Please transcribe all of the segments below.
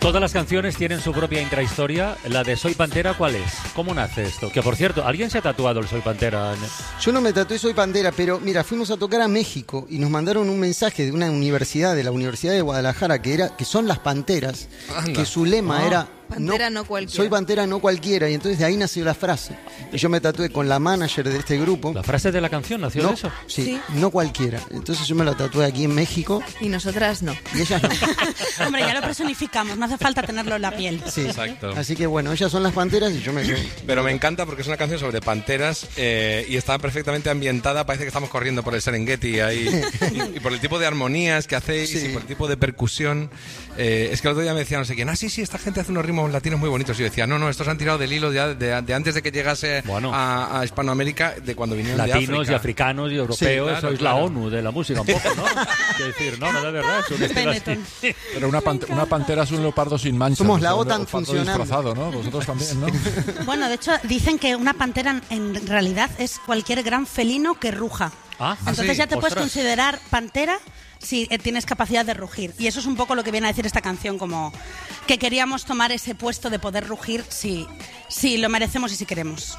Todas las canciones tienen su propia intrahistoria. La de Soy Pantera, ¿cuál es? ¿Cómo nace esto? Que, por cierto, ¿alguien se ha tatuado el Soy Pantera? Yo no me tatué Soy Pantera, pero mira, fuimos a tocar a México y nos mandaron un mensaje de una universidad, de la Universidad de Guadalajara, que son las Panteras, que su lema era... Pantera no cualquiera. Soy Pantera no cualquiera, y entonces de ahí nació la frase. Y yo me tatué con la manager de este grupo. ¿La frase de la canción nació de eso? Sí, no cualquiera. Entonces yo me la tatué aquí en México. Y nosotras no. Y ellas no. Hombre, ya lo personificamos, no hace falta tenerlo en la piel. Sí, exacto. Así que bueno, ellas son las Panteras y yo me... Pero me encanta porque es una canción sobre panteras y está perfectamente ambientada, parece que estamos corriendo por el Serengeti ahí, y por el tipo de armonías que hacéis, sí, y por el tipo de percusión. Es que el otro día me decía no sé quién, sí, esta gente hace unos ritmos latinos muy bonitos. Y yo decía, no, estos han tirado del hilo de antes de que llegase a Hispanoamérica, de cuando vinieron latinos de África. Y africanos y europeos, sí, claro, sois la ONU de la música un poco, ¿no? Quiero decir, no, de verdad, es un estilo así. Pero una pantera es un leopardo sin manchas. Somos la OTAN funcionando. Disfrazado, ¿no? Vosotros también, ¿no? Bueno, de hecho, dicen que una pantera en realidad es cualquier gran felino que ruja. Entonces ya te puedes considerar pantera si tienes capacidad de rugir. Y eso es un poco lo que viene a decir esta canción, como que queríamos tomar ese puesto de poder rugir si lo merecemos y si queremos.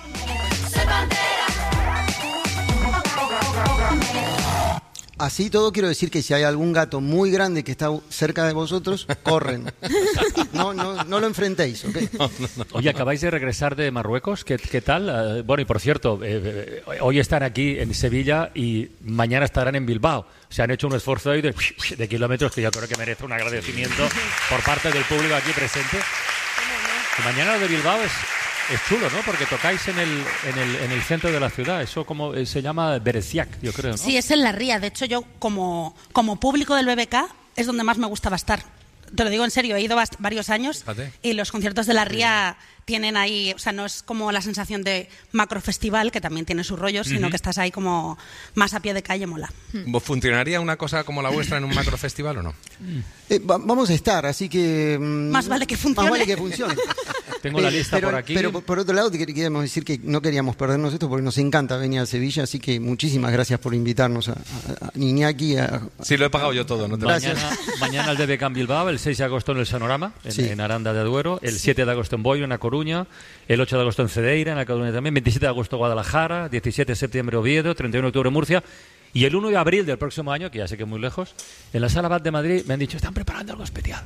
Así todo quiero decir que si hay algún gato muy grande que está cerca de vosotros, corren. No lo enfrentéis, ¿ok? No. Oye, acabáis de regresar de Marruecos, ¿qué tal? Bueno, y por cierto, hoy están aquí en Sevilla y mañana estarán en Bilbao. Se han hecho un esfuerzo ahí de kilómetros que yo creo que merece un agradecimiento por parte del público aquí presente. Y mañana lo de Bilbao es chulo, ¿no? Porque tocáis en el centro de la ciudad. Eso como se llama Bereciac, yo creo, ¿no? Sí, es en la Ría. De hecho, yo como público del BBK es donde más me gustaba estar. Te lo digo en serio, he ido varios años. Fíjate. Y los conciertos de la Ría tienen ahí, o sea, no es como la sensación de macrofestival, que también tiene sus rollos, sino que estás ahí como más a pie de calle, mola. ¿Funcionaría una cosa como la vuestra en un macrofestival o no? Vamos a estar, así que... Más vale que funcione. Más vale que funcione. Tengo la lista por aquí. Pero por otro lado, queríamos decir que no queríamos perdernos esto porque nos encanta venir a Sevilla, así que muchísimas gracias por invitarnos a Iñaki. Sí, lo he pagado yo todo, no te Mañana el BBK en Bilbao, el 6 de agosto en el Sonorama, en Aranda de Duero, el 7 de agosto en Boiro, en A Coruña, el 8 de agosto en Cedeira, en La Coruña también, 27 de agosto Guadalajara, 17 de septiembre Oviedo, 31 de octubre Murcia. Y el 1 de abril del próximo año, que ya sé que es muy lejos, en la Sala BAT de Madrid me han dicho, están preparando algo especial.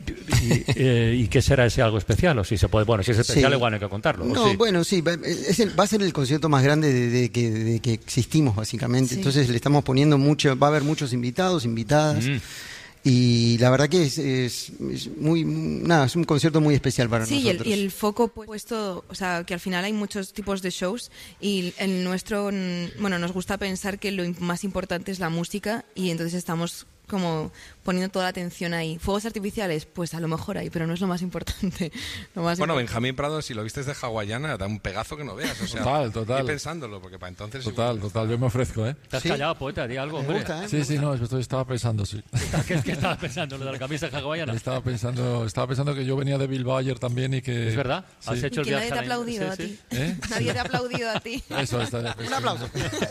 ¿Y qué será ese algo especial? O si se puede, bueno, si es especial igual no hay que contarlo. No, bueno, sí, va a ser el concierto más grande de que existimos, básicamente. Sí. Entonces le estamos poniendo mucho, va a haber muchos invitados, invitadas. Y la verdad que es un concierto muy especial para nosotros. Sí, y el foco puesto, o sea, que al final hay muchos tipos de shows y el nuestro, bueno, nos gusta pensar que lo más importante es la música y entonces estamos como poniendo toda la atención ahí. ¿Fuegos artificiales? Pues a lo mejor hay, pero no es lo más importante. Benjamín Prado, si lo vistes de hawaiana, da un pegazo que no veas. O sea, total. Y pensándolo, porque para entonces... Total, yo me ofrezco, ¿eh? ¿Te has callado, poeta? Di algo, hombre. Gusta, Sí, estaba pensando, sí. ¿Qué estabas pensando? ¿Lo de la camisa hawaiana? Estaba pensando que yo venía de Bilbao ayer también y que... ¿Es verdad? Sí. ¿Has hecho el viaje? Nadie te ha aplaudido a ti. Nadie te ha aplaudido a ti. Eso Un aplauso.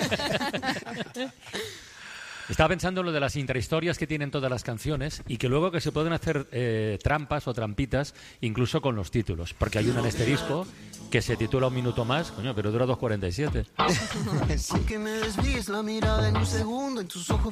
Estaba pensando en lo de las intrahistorias que tienen todas las canciones y que luego que se pueden hacer trampas o trampitas incluso con los títulos, porque hay un asterisco que se titula Un minuto más, coño, pero dura 2:47. Aunque me desvíes la mirada en un segundo, en tus ojos